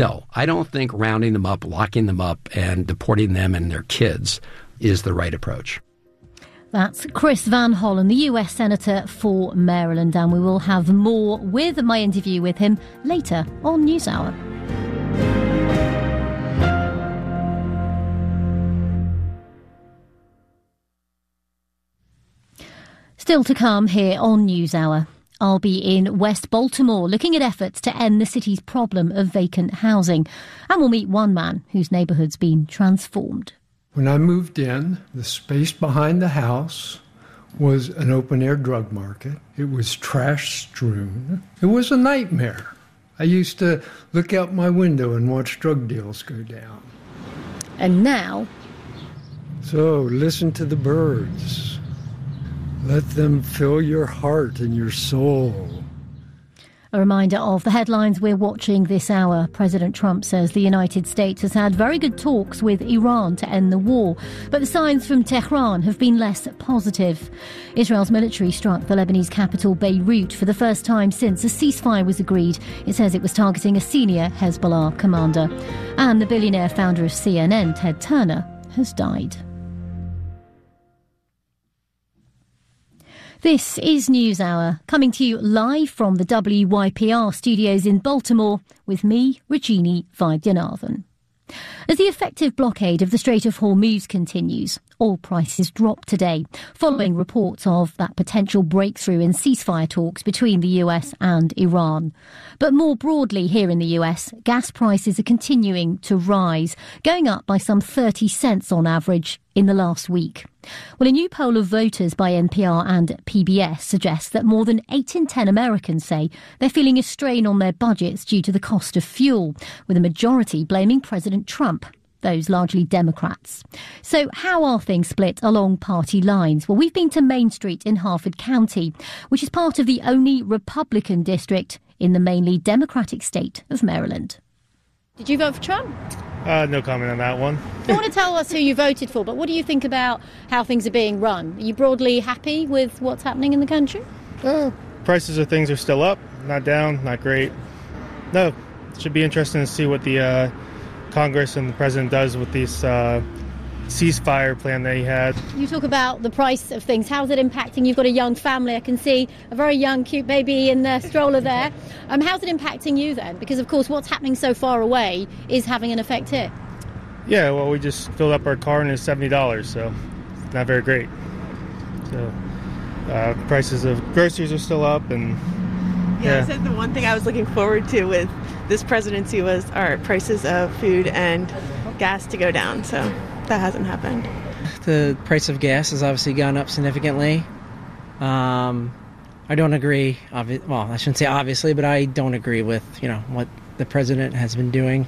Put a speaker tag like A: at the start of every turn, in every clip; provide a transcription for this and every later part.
A: No, I don't think rounding them up, locking them up, and deporting them and their kids is the right approach.
B: That's Chris Van Hollen, the US Senator for Maryland, and we will have more with my interview with him later on NewsHour. Still to come here on NewsHour. I'll be in West Baltimore looking at efforts to end the city's problem of vacant housing. And we'll meet one man whose neighbourhood's been transformed.
C: When I moved in, the space behind the house was an open-air drug market. It was trash-strewn. It was a nightmare. I used to look out my window and watch drug deals go down.
B: And now...
C: So, listen to the birds. Let them fill your heart and your soul.
B: A reminder of the headlines we're watching this hour. President Trump says the United States has had very good talks with Iran to end the war, but the signs from Tehran have been less positive. Israel's military struck the Lebanese capital Beirut for the first time since a ceasefire was agreed. It says it was targeting a senior Hezbollah commander. And the billionaire founder of CNN, Ted Turner, has died. This is NewsHour, coming to you live from the WYPR studios in Baltimore with me, Rajini Vaidyanathan. As the effective blockade of the Strait of Hormuz continues, oil prices dropped today, following reports of that potential breakthrough in ceasefire talks between the US and Iran. But more broadly here in the US, gas prices are continuing to rise, going up by some 30 cents on average in the last week. Well, a new poll of voters by NPR and PBS suggests that more than 8 in 10 Americans say they're feeling a strain on their budgets due to the cost of fuel, with a majority blaming President Trump, those largely Democrats. So how are things split along party lines? Well, we've been to Main Street in Harford County, which is part of the only Republican district in the mainly Democratic state of Maryland. Did you vote for Trump?
D: No comment on that one.
B: You don't want to tell us who you voted for, but what do you think about how things are being run? Are you broadly happy with what's happening in the country?
D: Prices of things are still up, not down, not great. No, it should be interesting to see what the Congress and the president does with this ceasefire plan that he had.
B: You talk about the price of things. How's it impacting? You've got a young family. I can see a very young, cute baby in the stroller there. How's it impacting you then? Because, of course, what's happening so far away is having an effect here.
D: Yeah, well, we just filled up our car and it's $70, so it's not very great. So prices of groceries are still up. And
E: I said the one thing I was looking forward to with this presidency was our prices of food and gas to go down, so that hasn't happened.
F: The price of gas has obviously gone up significantly. I don't agree, well, I shouldn't say obviously, but I don't agree with, what the president has been doing.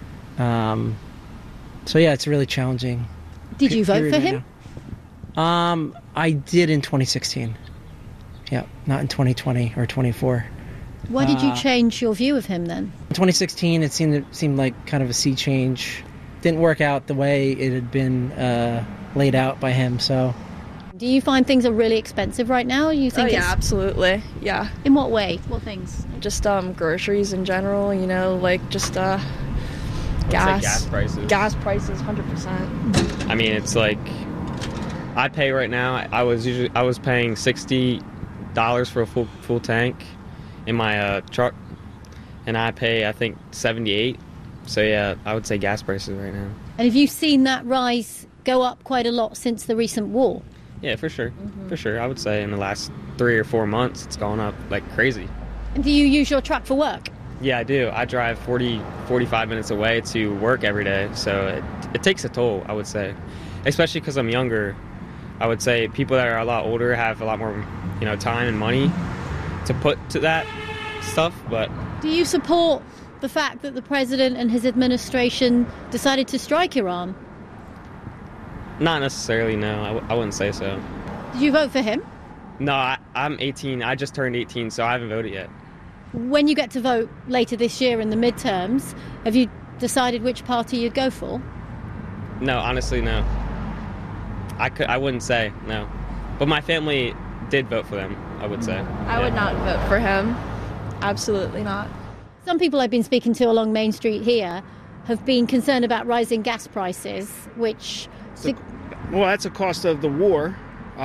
F: So yeah, it's really challenging.
B: Did you vote for him?
F: I did in 2016. Yeah, not in 2020 or 24.
B: Why did you change your view of him then?
F: In 2016, it seemed like kind of a sea change. Didn't work out the way it had been laid out by him. So,
B: do you find things are really expensive right now? You think?
E: Yeah, absolutely. Yeah.
B: In what way? What things?
E: Just groceries in general. like just gas.
G: Gas prices.
E: Gas prices, 100%.
G: I mean, it's like I pay right now. I was paying $60 for a full tank in my truck, and I pay I think $78. So yeah, I would say gas prices right now.
B: And have you seen that rise go up quite a lot since the recent war?
G: Yeah, for sure. For sure. I would say in the last 3 or 4 months, it's gone up like crazy.
B: And do you use your truck for work?
G: Yeah, I do. I drive 45 minutes away to work every day. So it takes a toll, I would say. Especially because I'm younger. I would say people that are a lot older have a lot more, time and money to put to that stuff. But
B: do you support the fact that the president and his administration decided to strike Iran?
G: Not necessarily, no. I wouldn't say so.
B: Did you vote for him?
G: No, I'm 18. I just turned 18, so I haven't voted yet.
B: When you get to vote later this year in the midterms, have you decided which party you'd go for?
G: No, honestly, no. I wouldn't say, no. But my family did vote for them, I would say.
E: I would not vote for him. Absolutely not.
B: Some people I've been speaking to along Main Street here have been concerned about rising gas prices, which...
H: Well, that's a cost of the war,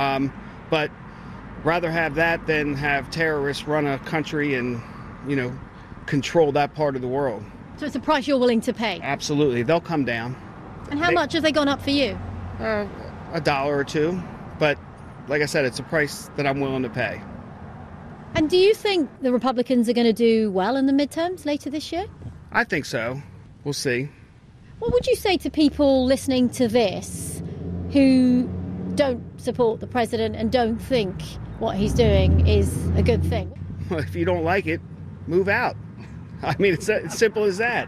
H: but rather have that than have terrorists run a country and, control that part of the world.
B: So it's a price you're willing to pay?
H: Absolutely. They'll come down.
B: And how much have they gone up for you?
H: $1 or $2. But like I said, it's a price that I'm willing to pay.
B: And do you think the Republicans are going to do well in the midterms later this year?
H: I think so. We'll see.
B: What would you say to people listening to this who don't support the president and don't think what he's doing is a good thing?
H: Well, if you don't like it, move out. I mean, it's as simple as that.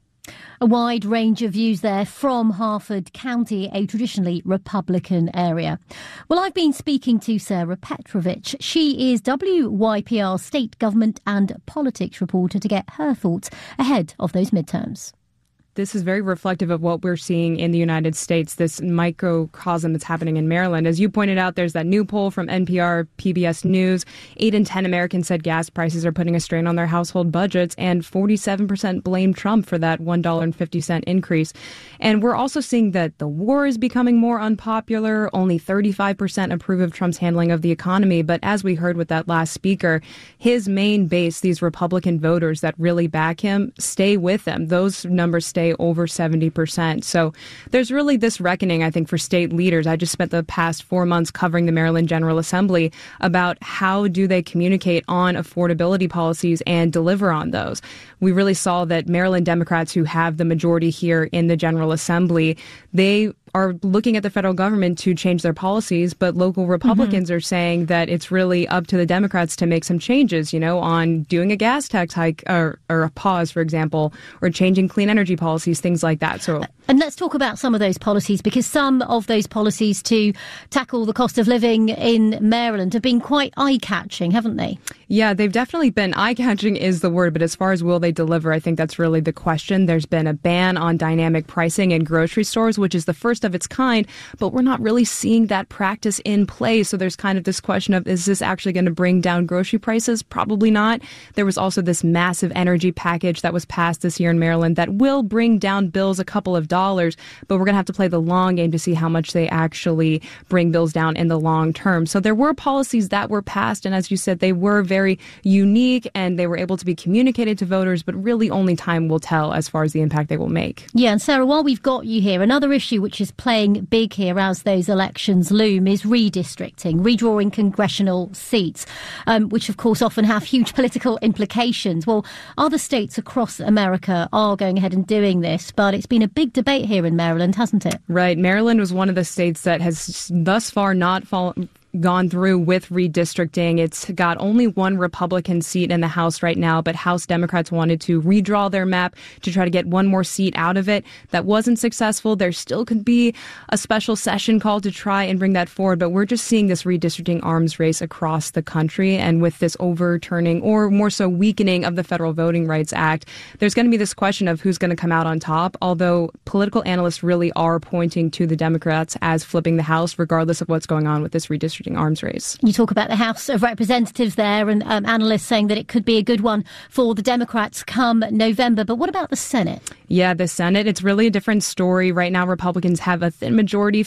B: A wide range of views there from Harford County, a traditionally Republican area. Well, I've been speaking to Sarah Petrovich. She is WYPR state government and politics reporter to get her thoughts ahead of those midterms.
I: This is very reflective of what we're seeing in the United States, this microcosm that's happening in Maryland. As you pointed out, there's that new poll from NPR, PBS News. 8 in 10 Americans said gas prices are putting a strain on their household budgets, and 47% blame Trump for that $1.50 increase. And we're also seeing that the war is becoming more unpopular. Only 35% approve of Trump's handling of the economy. But as we heard with that last speaker, his main base, these Republican voters that really back him, stay with him. Those numbers stay over 70%. So there's really this reckoning, I think, for state leaders. I just spent the past 4 months covering the Maryland General Assembly about how do they communicate on affordability policies and deliver on those. We really saw that Maryland Democrats who have the majority here in the General Assembly, they are looking at the federal government to change their policies, but local Republicans are saying that it's really up to the Democrats to make some changes, on doing a gas tax hike or a pause, for example, or changing clean energy policies, things like that. So,
B: and let's talk about some of those policies, because some of those policies to tackle the cost of living in Maryland have been quite eye-catching, haven't they?
I: Yeah, they've definitely been. Eye-catching is the word, but as far as will they deliver, I think that's really the question. There's been a ban on dynamic pricing in grocery stores, which is the first of its kind, but we're not really seeing that practice in play. So there's kind of this question of, is this actually going to bring down grocery prices? Probably not. There was also this massive energy package that was passed this year in Maryland that will bring down bills a couple of dollars, but we're going to have to play the long game to see how much they actually bring bills down in the long term. So there were policies that were passed, and as you said, they were very unique and they were able to be communicated to voters, but really only time will tell as far as the impact they will make.
B: Yeah, and Sarah, while we've got you here, another issue which is playing big here as those elections loom is redistricting, redrawing congressional seats, which of course often have huge political implications. Well, other states across America are going ahead and doing this, but it's been a big debate here in Maryland, hasn't it?
I: Right. Maryland was one of the states that has thus far not gone through with redistricting. It's got only one Republican seat in the House right now, but House Democrats wanted to redraw their map to try to get one more seat out of it. That wasn't successful. There still could be a special session call to try and bring that forward, but we're just seeing this redistricting arms race across the country. And with this overturning, or more so weakening, of the Federal Voting Rights Act, there's going to be this question of who's going to come out on top, although political analysts really are pointing to the Democrats as flipping the House, regardless of what's going on with this redistricting arms race.
B: You talk about the House of Representatives there, and analysts saying that it could be a good one for the Democrats come November. But what about the Senate?
I: Yeah, the Senate, it's really a different story. Right now, Republicans have a thin majority,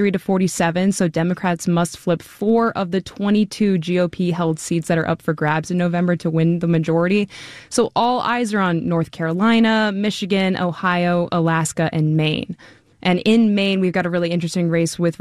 I: 53-47, so Democrats must flip 4 of the 22 GOP-held seats that are up for grabs in November to win the majority. So all eyes are on North Carolina, Michigan, Ohio, Alaska, and Maine. And in Maine, we've got a really interesting race with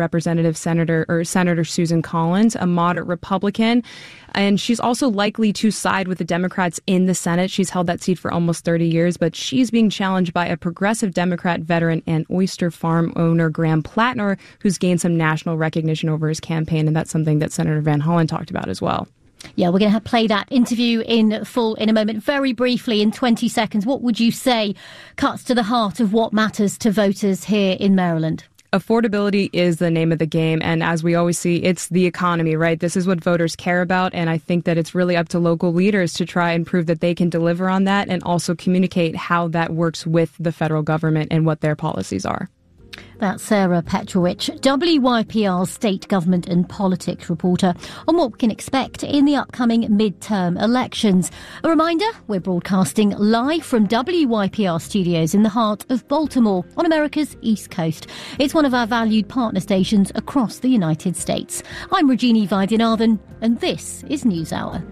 I: Senator Susan Collins, a moderate Republican. And she's also likely to side with the Democrats in the Senate. She's held that seat for almost 30 years, but she's being challenged by a progressive Democrat veteran and oyster farm owner, Graham Plattner, who's gained some national recognition over his campaign. And that's something that Senator Van Hollen talked about as well.
B: Yeah, we're going to play that interview in full in a moment. Very briefly, in 20 seconds, what would you say cuts to the heart of what matters to voters here in Maryland?
I: Affordability is the name of the game. And as we always see, it's the economy, right? This is what voters care about. And I think that it's really up to local leaders to try and prove that they can deliver on that and also communicate how that works with the federal government and what their policies are.
B: That's Sarah Petrovich, WYPR's state government and politics reporter, on what we can expect in the upcoming midterm elections. A reminder, we're broadcasting live from WYPR studios in the heart of Baltimore on America's East Coast. It's one of our valued partner stations across the United States. I'm Rajini Vaidyanathan, and this is NewsHour.